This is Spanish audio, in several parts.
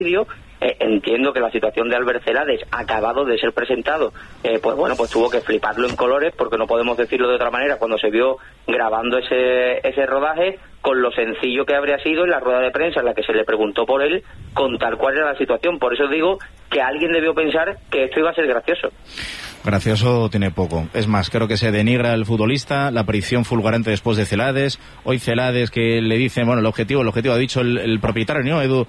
vídeo. Entiendo que la situación de Albert Celades, acabado de ser presentado, pues tuvo que fliparlo en colores, porque no podemos decirlo de otra manera, cuando se vio grabando ese rodaje, con lo sencillo que habría sido en la rueda de prensa en la que se le preguntó por él, contar cuál era la situación. Por eso digo que alguien debió pensar que esto iba a ser gracioso. Gracioso tiene poco. Es más, creo que se denigra al futbolista, la aparición fulgurante después de Celades. Hoy Celades, que le dicen, bueno, el objetivo ha dicho el propietario, ¿no? Edu,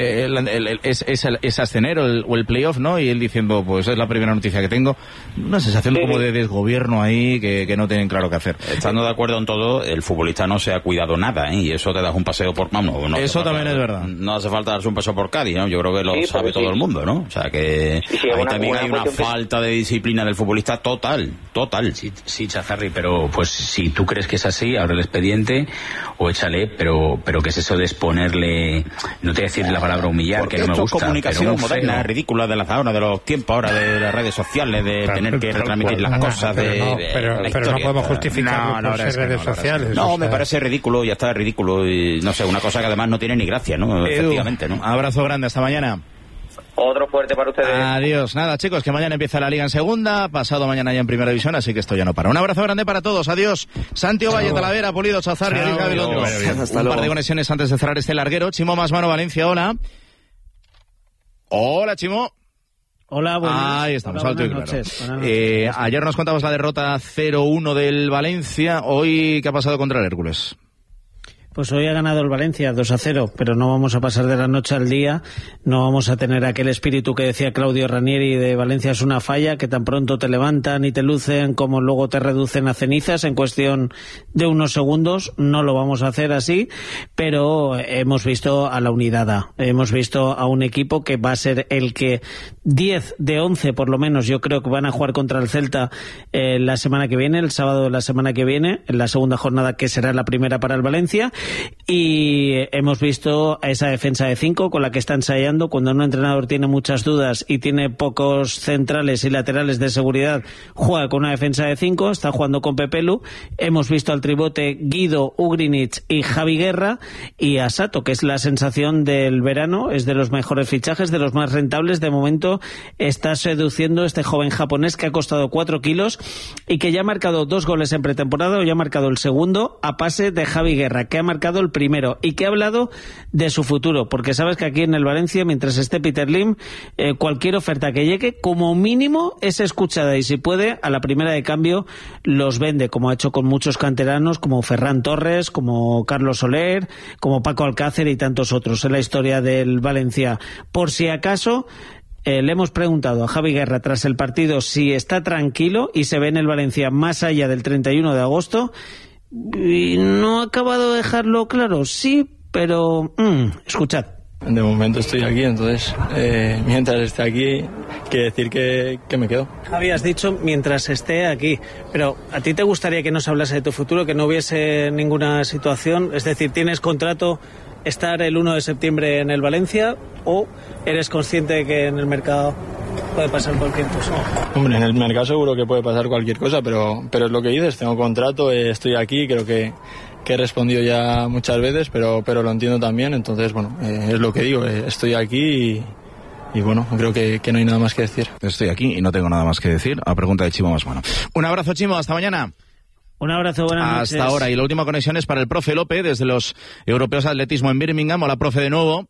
es ascender o el playoff, ¿no? Y él diciendo, pues es la primera noticia que tengo. Una sensación como de desgobierno ahí, que no tienen claro qué hacer. Estando de acuerdo en todo, el futbolista no se ha cuidado nada, ¿eh? Y eso te das un paseo por... No, eso también es verdad. No hace falta darse un paseo por Cádiz, ¿no? Yo creo que lo sabe todo el mundo, ¿no? O sea que ahí también hay una falta de disciplina del futbolista total. Sí, Chazarri, pero pues si tú crees que es así, abre el expediente o échale, pero ¿qué es eso de exponerle? No te voy a decir la palabra humillar, porque que no me gusta. Es comunicación moderna, ridícula de de los tiempos ahora, de las redes sociales, de tener que retransmitir las cosas, pero no podemos justificarlo por ser redes sociales. No, me parece ridículo, ya está ridículo, y no sé, una cosa que además no tiene ni gracia, ¿no? Efectivamente, ¿no? Abrazo grande, hasta mañana. Otro fuerte para ustedes. Adiós. Nada, chicos, que mañana empieza la Liga en segunda, pasado mañana ya en primera división, así que esto ya no para. Un abrazo grande para todos. Adiós. Santi Ovalle, Talavera, Pulido, Chazarri, Ariz Gabilondo. Un par de conexiones antes de cerrar este larguero. Chimo Masmano, Valencia, hola. Hola, Chimo. Hola, buenas. Ahí estamos, Hola, alto y claro. noches. Ayer nos contabas la derrota 0-1 del Valencia. Hoy, ¿qué ha pasado contra el Hércules? Pues hoy ha ganado el Valencia 2-0, pero no vamos a pasar de la noche al día, no vamos a tener aquel espíritu que decía Claudio Ranieri de Valencia es una falla, que tan pronto te levantan y te lucen como luego te reducen a cenizas en cuestión de unos segundos. No lo vamos a hacer así, pero hemos visto a la unidad A, hemos visto a un equipo que va a ser el que 10 de 11 por lo menos yo creo que van a jugar contra el Celta la semana que viene, el sábado de la semana que viene, en la segunda jornada que será la primera para el Valencia. Y hemos visto a esa defensa de 5 con la que está ensayando. Cuando un entrenador tiene muchas dudas y tiene pocos centrales y laterales de seguridad, juega con una defensa de 5, está jugando con Pepelu. Hemos visto al tribote Guido, Ugrinic y Javi Guerra, y a Sato, que es la sensación del verano, es de los mejores fichajes, de los más rentables. De momento está seduciendo este joven japonés que ha costado 4 kilos y que ya ha marcado 2 goles en pretemporada, o ya ha marcado el segundo a pase de Javi Guerra, que ha marcado el primero y que ha hablado de su futuro, porque sabes que aquí en el Valencia, mientras esté Peter Lim, cualquier oferta que llegue como mínimo es escuchada, y si puede a la primera de cambio los vende, como ha hecho con muchos canteranos como Ferran Torres, como Carlos Soler, como Paco Alcácer y tantos otros en la historia del Valencia. Por si acaso le hemos preguntado a Javi Guerra tras el partido si está tranquilo y se ve en el Valencia más allá del 31 de agosto, y no ha acabado de dejarlo claro. Sí, pero escuchad. De momento estoy aquí, entonces mientras esté aquí quiere decir que me quedo. Javi, has dicho mientras esté aquí, pero ¿a ti te gustaría que no se hablase de tu futuro, que no hubiese ninguna situación? Es decir, ¿tienes contrato estar el 1 de septiembre en el Valencia, o eres consciente de que en el mercado puede pasar cualquier cosa? Hombre, en el mercado seguro que puede pasar cualquier cosa, pero es lo que dices, tengo contrato, estoy aquí, creo que he respondido ya muchas veces, pero lo entiendo también, entonces bueno, es lo que digo, estoy aquí y bueno, creo que no hay nada más que decir. Estoy aquí y no tengo nada más que decir, a pregunta de Chimo Masmano. Un abrazo, Chimo, hasta mañana. Un abrazo, buenas noches. Hasta ahora. Y la última conexión es para el profe López, desde los Europeos de Atletismo en Birmingham. Hola, profe, de nuevo.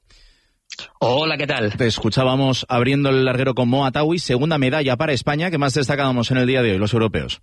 Hola, ¿qué tal? Te escuchábamos abriendo el larguero con Moa Tawi, segunda medalla para España. ¿Qué más destacábamos en el día de hoy, los europeos?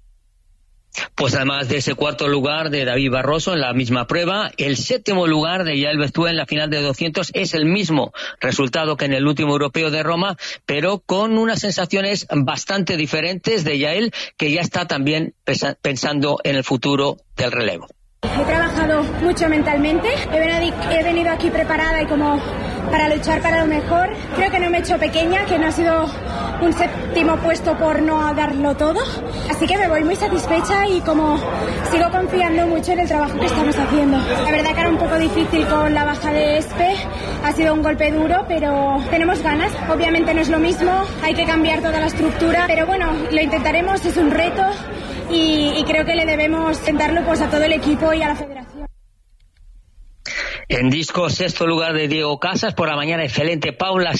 Pues además de ese cuarto lugar de David Barroso en la misma prueba, el séptimo lugar de Yael Bestué en la final de 200 es el mismo resultado que en el último europeo de Roma, pero con unas sensaciones bastante diferentes de Yael, que ya está también pensando en el futuro del relevo. He trabajado mucho mentalmente, he venido aquí preparada y como para luchar para lo mejor. Creo que no me he hecho pequeña, que no ha sido un séptimo puesto por no darlo todo. Así que me voy muy satisfecha y como sigo confiando mucho en el trabajo que estamos haciendo. La verdad que era un poco difícil con la baja de Espe, ha sido un golpe duro, pero tenemos ganas. Obviamente no es lo mismo, hay que cambiar toda la estructura, pero bueno, lo intentaremos, es un reto y creo que le debemos intentarlo pues a todo el equipo y a la federación. En disco, sexto lugar de Diego Casas, por la mañana excelente Paula